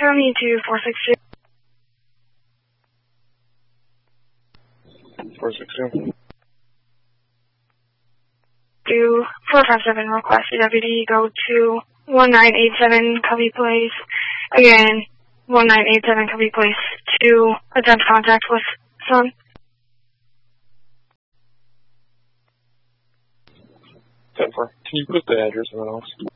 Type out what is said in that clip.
County to 462. 462. Do 457 request the deputy go to 1987 Covey Place. Again, 1987 Covey Place to attempt contact with son. 10-4. Can you put the address in the notes?